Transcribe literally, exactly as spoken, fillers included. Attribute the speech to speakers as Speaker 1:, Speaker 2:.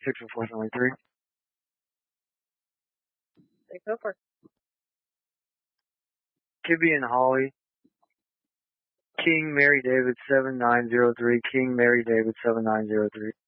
Speaker 1: six oh four seven three.
Speaker 2: six oh four.
Speaker 1: Kibby and Holly. King Mary David seven nine zero three. King Mary David seven nine zero three.